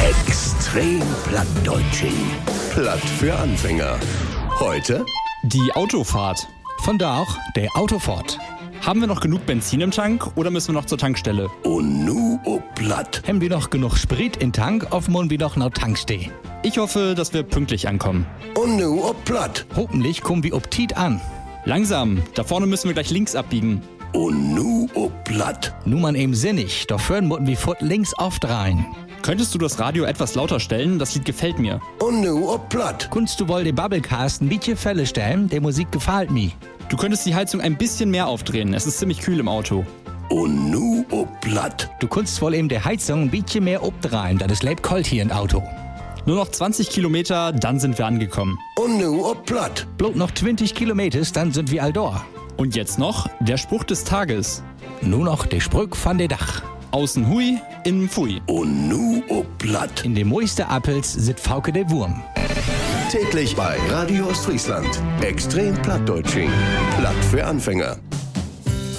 Extrem Plattdeutsching. Platt für Anfänger. Heute die Autofahrt. Von da auch der Autofahrt. Haben wir noch genug Benzin im Tank oder müssen wir noch zur Tankstelle? und nu o Platt. Haben wir noch genug Sprit in Tank, auf mun wir noch Tank stehen. Ich hoffe, dass wir pünktlich ankommen. Und nu o Platt. Hoffentlich kommen wir ob Tiet an. Langsam, da vorne müssen wir gleich links abbiegen. Und nu o Platt. Nun man eben sinnig, doch vorn mutten wir fort links oft rein. Könntest du das Radio etwas lauter stellen? Das Lied gefällt mir. Und nu o Platt. Kunst du wohl den Bubblecast ein bisschen Fälle stellen? Der Musik gefällt mir. Du könntest die Heizung ein bisschen mehr aufdrehen. Es ist ziemlich kühl im Auto. Und nu o Platt. Du kunst wohl eben der Heizung ein bisschen mehr obdrein, das ist lebt kalt hier im Auto. Nur noch 20 Kilometer, dann sind wir angekommen. Und nu o Platt. Bloß noch 20 Kilometer, dann sind wir all da. Und jetzt noch der Spruch des Tages. Nur noch der Sprück von der Dach. Außen hui, innen pfui. Und nu o Platt. In dem Moiste Appels sit Fauke der Wurm. Täglich bei Radio Ostfriesland. Extrem Plattdeutsching. Platt für Anfänger.